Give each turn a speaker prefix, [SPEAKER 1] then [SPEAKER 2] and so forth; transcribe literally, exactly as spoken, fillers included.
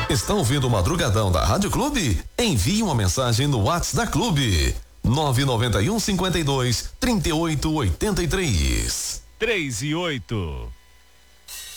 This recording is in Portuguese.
[SPEAKER 1] Está ouvindo o Madrugadão da Rádio Clube? Envie uma mensagem no WhatsApp da Clube. nove nove um, cinquenta e dois, trinta e oito, oitenta e três.
[SPEAKER 2] três e oito.